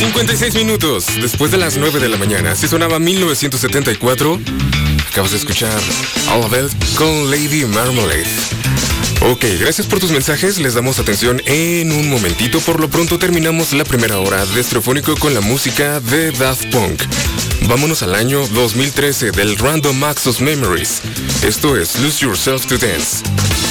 56 minutos después de las 9 de la mañana. Así sonaba 1974. Acabas de escuchar All of It con Lady Marmalade. Ok, gracias por tus mensajes. Les damos atención en un momentito. Por lo pronto terminamos la primera hora de Estereofónico con la música de Daft Punk. Vámonos al año 2013 del Random Access Memories. Esto es Lose Yourself to Dance.